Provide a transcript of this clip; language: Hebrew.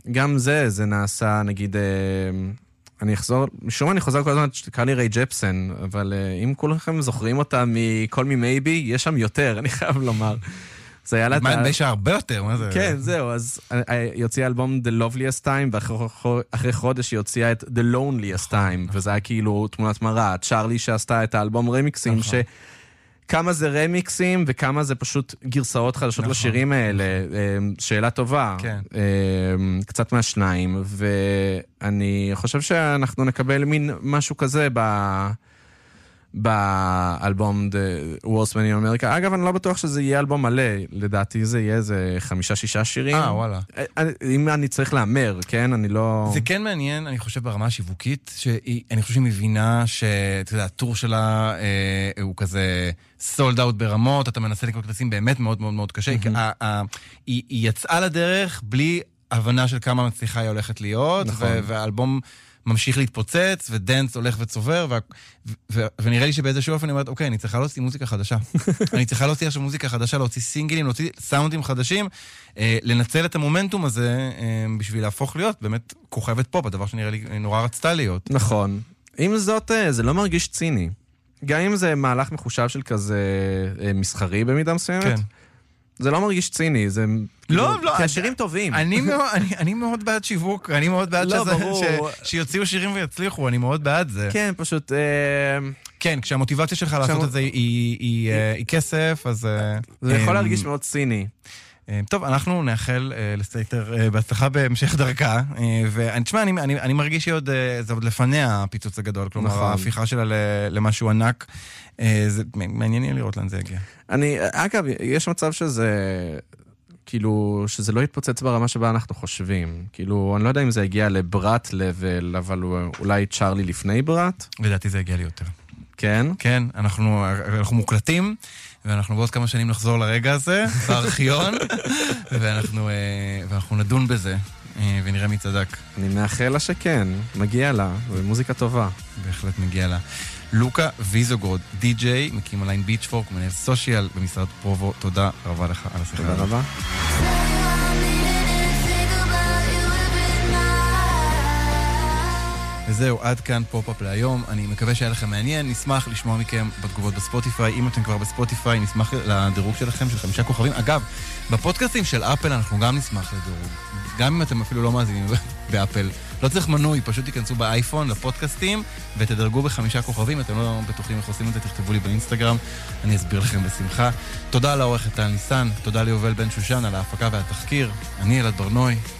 גם זה נעשה, נגיד, משום אני חוזר כל הזמן, שקרא לי ריי ג'פסן, אבל אם כולכם זוכרים אותה מכל מייבי, יש שם יותר, אני חייב לומר. זה היה לה... מה, יש הרבה יותר, מה זה? כן, זהו, אז היא הוציאה אלבום The Loveliest Time, ואחרי חודש היא הוציאה את The Loneliest Time, וזה היה כאילו תמונת מראה, צ'ארלי שעשתה את האלבום רמיקסים, כמה זה רמיקסים וכמה זה פשוט גרסאות חדשות לשירים האלה. שאלה טובה. קצת מהשניים. ואני חושב שאנחנו נקבל מין משהו כזה באלבום The Worst Man in America. אגב, אני לא בטוח שזה יהיה אלבום מלא. לדעתי זה יהיה איזה 5-6 שירים. וואלה. אם אני צריך לאמר, כן? אני לא... זה כן מעניין, אני חושב ברמה השיווקית, שאני חושב שהיא מבינה שאתה יודע, הטור שלה הוא כזה סולד אאוט ברמות, אתה מנסה לקרוא כרטיסים באמת מאוד מאוד מאוד קשה. היא יצאה לדרך בלי הבנה של כמה מצליחה היא הולכת להיות, והאלבום ממשיך להתפוצץ, ודנס הולך וצובר, ונראה לי שבאיזשהו אופן אני אומרת, אוקיי, אני צריכה להוציא מוזיקה חדשה. אני צריכה להוציא עכשיו מוזיקה חדשה, להוציא סינגלים, להוציא סאונדים חדשים, לנצל את המומנטום הזה, בשביל להפוך להיות באמת כוכבת פופ, הדבר שנראה לי נורא רצתה להיות. נכון. עם זאת, זה לא מרגיש ציני. גם אם זה מהלך מחושב של כזה מסחרי במידה מסוימת, כן. זה לא מרגיש ציני, זה... לא, כי השירים טובים. אני מאוד בעד שיווק, אני מאוד בעד שיוציאו שירים ויצליחו, אני מאוד בעד זה. כן, פשוט... כן, כשהמוטיבציה שלך לעשות את זה היא כסף, אז... זה יכול להרגיש מאוד ציני. טוב, אנחנו נאחל לסטייטר בהצלחה בהמשך דרכה, ותשמע, אני מרגיש שעוד, זה עוד לפניה הפיצוץ הגדול, כלומר, ההפיכה שלה למשהו ענק, זה מעניין לי לראות לאן זה יגיע. אגב, יש מצב שזה, כאילו, שזה לא יתפוצץ ברמה שבה אנחנו חושבים. כאילו, אני לא יודע אם זה יגיע לברט לבל, אבל אולי צ'ארלי לפני ברט. לדעתי זה יגיע לי יותר. כן? כן, אנחנו מוקלטים, ואנחנו בעוד כמה שנים נחזור לרגע הזה, בארכיון, ואנחנו נדון בזה, ונראה מי צדק. אני מאחל לה שכן, מגיע לה, ומוזיקה טובה. בהחלט מגיע לה. לוקה ויזוגרוד, די-ג'יי, מקים עליין ביצ'פורק, מנהל סושיאל במשרד פרובו, תודה רבה לך על השיחה. תודה רבה. וזהו, עד כאן פופ-אפ להיום. אני מקווה שהיה לכם מעניין, נשמח לשמוע מכם בתגובות בספוטיפיי. אם אתם כבר בספוטיפיי, נשמח לדירוג שלכם של 5 כוכבים. אגב, בפודקאסטים של אפל אנחנו גם נשמח לדירוג. גם אם אתם אפילו לא מאזינים באפל. לא צריך מנוי, פשוט תיכנסו באייפון לפודקאסטים ותדרגו ב5 כוכבים. אתם לא בטוחים איך עושים את זה, תכתבו לי באינסטגרם. אני אסביר לכם בשמחה. תודה לעורכת טל ניסן, תודה ליובל בן שושן על ההפקה והתחקיר. אני אלעד ברנוי.